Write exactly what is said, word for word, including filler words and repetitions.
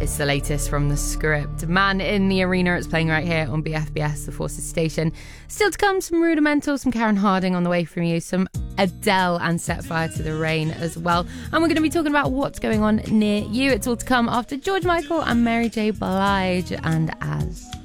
It's the latest from the script. Man in the Arena, it's playing right here on B F B S, the Forces station. Still to come, some Rudimental, some Karen Harding on the way from you, some Adele and Set Fire to the Rain as well. And we're going to be talking about what's going on near you. It's all to come after George Michael and Mary J. Blige and As.